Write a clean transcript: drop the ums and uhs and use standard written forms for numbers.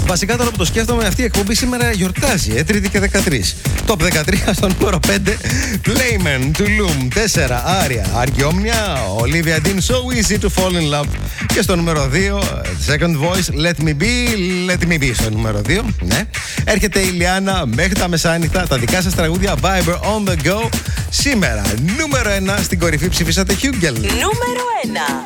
Βασικά τώρα που το σκέφτομαι, αυτή η εκπομπή σήμερα γιορτάζει, Τρίτη και 13. Top 13 στο νούμερο 5, Playmen, Tulum, 4, Aria, Argyomnia, Olivia Dean, So Easy to Fall in Love. Και στο νούμερο 2, Second Voice, Let Me Be στο νούμερο 2. Ναι. Έρχεται η Λιάννα μέχρι τα μεσάνυχτα, τα δικά σας τραγούδια Viber on the go. Σήμερα, νούμερο 1 στην κορυφή ψηφίσατε Hugel. Νούμερο 1.